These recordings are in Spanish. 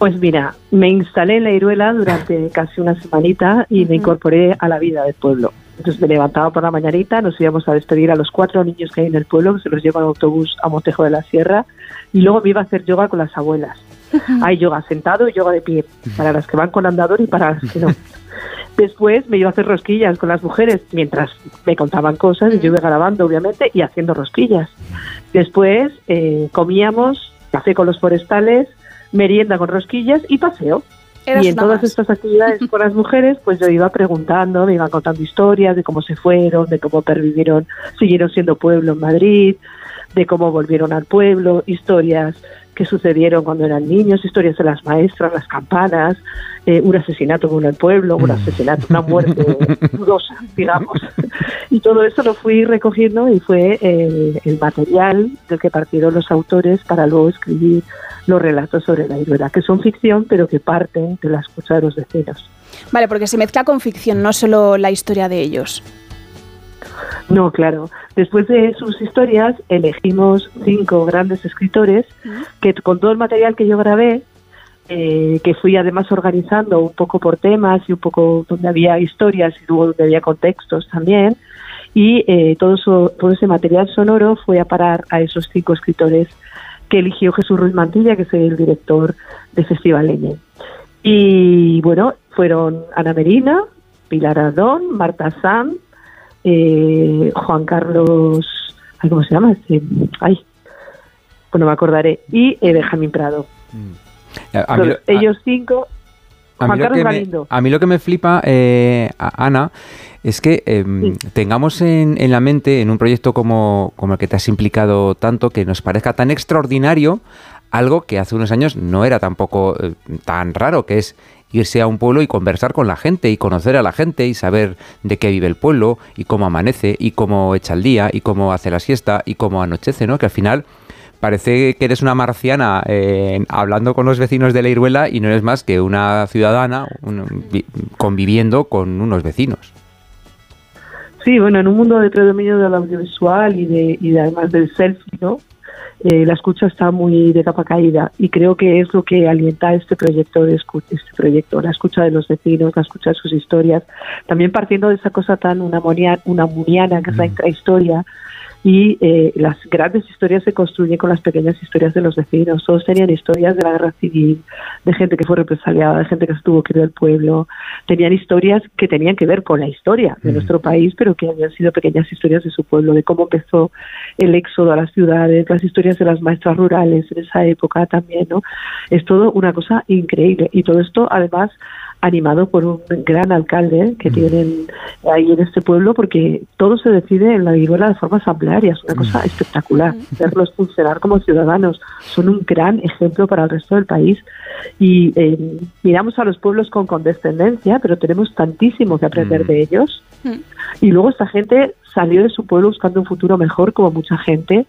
Pues mira, me instalé en la Iruela durante casi una semanita y me incorporé a la vida del pueblo. Entonces me levantaba por la mañanita, nos íbamos a despedir a los 4 niños que hay en el pueblo, que se los lleva en autobús a Montejo de la Sierra, y luego me iba a hacer yoga con las abuelas. Hay yoga sentado y yoga de pie, para las que van con andador y para las que no. Después me iba a hacer rosquillas con las mujeres mientras me contaban cosas y yo iba grabando, obviamente, y haciendo rosquillas. Después comíamos café con los forestales, merienda con rosquillas y paseo. Y en todas estas actividades con las mujeres, pues yo iba preguntando, me iban contando historias de cómo se fueron, de cómo pervivieron, siguieron siendo pueblo en Madrid, de cómo volvieron al pueblo, historias que sucedieron cuando eran niños, historias de las maestras, las campanas, un asesinato en el pueblo, un asesinato, una muerte dudosa, digamos. Y todo eso lo fui recogiendo y fue el material del que partieron los autores para luego escribir los relatos sobre la Iruela, que son ficción, pero que parten de la escucha de los vecinos. Vale, porque se mezcla con ficción, no solo la historia de ellos. No, claro. Después de sus historias elegimos 5 grandes escritores que con todo el material que yo grabé, que fui además organizando un poco por temas y un poco donde había historias y luego donde había contextos también, y todo ese material sonoro fue a parar a esos 5 escritores que eligió Jesús Ruiz Mantilla, que es el director de Festival Leñe. Y bueno, fueron Ana Merina, Pilar Ardón, Marta Sanz, Juan Carlos, ¿cómo se llama? Bueno, me acordaré, y Benjamín Prado. Ellos 5, Juan Carlos Galindo. A mí lo que me flipa, Ana, es que tengamos en la mente, en un proyecto como el que te has implicado tanto, que nos parezca tan extraordinario algo que hace unos años no era tampoco tan raro, que es irse a un pueblo y conversar con la gente y conocer a la gente y saber de qué vive el pueblo y cómo amanece y cómo echa el día y cómo hace la siesta y cómo anochece, ¿no? Que al final parece que eres una marciana hablando con los vecinos de la Iruela y no eres más que una ciudadana conviviendo con unos vecinos. Sí, bueno, en un mundo de predominio del audiovisual y además del selfie, ¿no? La escucha está muy de capa caída y creo que es lo que alienta este proyecto, la escucha de los vecinos, la escucha de sus historias, también partiendo de esa cosa tan unamuniana que es la intrahistoria. Y las grandes historias se construyen con las pequeñas historias de los vecinos. Todos tenían historias de la guerra civil, de gente que fue represaliada, de gente que se tuvo que ir del pueblo. Tenían historias que tenían que ver con la historia de nuestro país, pero que habían sido pequeñas historias de su pueblo, de cómo empezó el éxodo a las ciudades, las historias de las maestras rurales en esa época también, ¿no? Es todo una cosa increíble. Y todo esto, además, animado por un gran alcalde que tienen ahí en este pueblo, porque todo se decide en la Iruela de forma asamblearia. Es una cosa espectacular verlos funcionar como ciudadanos. Son un gran ejemplo para el resto del país y miramos a los pueblos con condescendencia, pero tenemos tantísimo que aprender de ellos. Y luego esta gente salió de su pueblo buscando un futuro mejor, como mucha gente,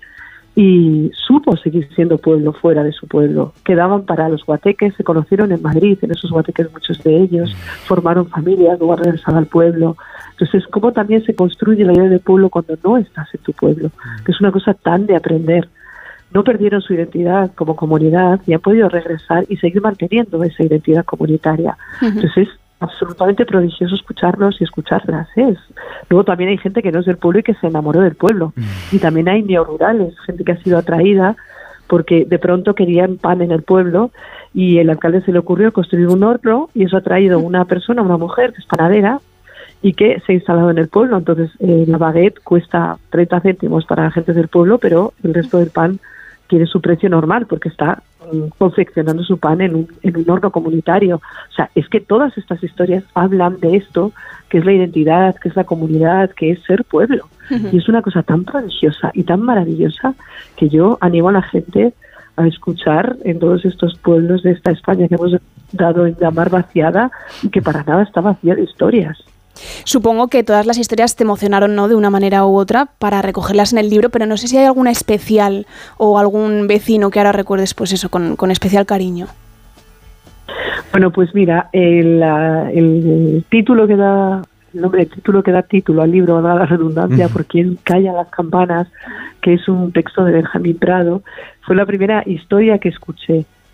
y supo seguir siendo pueblo fuera de su pueblo. Quedaban para los guateques, se conocieron en Madrid, en esos guateques muchos de ellos, formaron familias, luego regresaban al pueblo. Entonces, cómo también se construye la idea de pueblo cuando no estás en tu pueblo, que es una cosa tan de aprender. No perdieron su identidad como comunidad y han podido regresar y seguir manteniendo esa identidad comunitaria. Entonces, absolutamente prodigioso escucharlos y escucharlas. Luego también hay gente que no es del pueblo y que se enamoró del pueblo. Y también hay neorurales, gente que ha sido atraída porque de pronto querían pan en el pueblo y el alcalde se le ocurrió construir un horno y eso ha traído una persona, una mujer que es panadera y que se ha instalado en el pueblo. Entonces la baguette cuesta 30 céntimos para la gente del pueblo, pero el resto del pan tiene su precio normal porque está confeccionando su pan en un horno comunitario. O sea, es que todas estas historias hablan de esto, que es la identidad, que es la comunidad, que es ser pueblo. Y es una cosa tan prodigiosa y tan maravillosa que yo animo a la gente a escuchar en todos estos pueblos de esta España que hemos dado en llamar vaciada y que para nada está vacía de historias. Supongo que todas las historias te emocionaron, ¿no?, de una manera u otra para recogerlas en el libro, pero no sé si hay alguna especial o algún vecino que ahora recuerdes, pues eso, con especial cariño. Bueno, pues mira, el título que da, el nombre del título que da título al libro, da la redundancia, por quien calla las campanas, que es un texto de Benjamín Prado, fue la primera historia que escuché.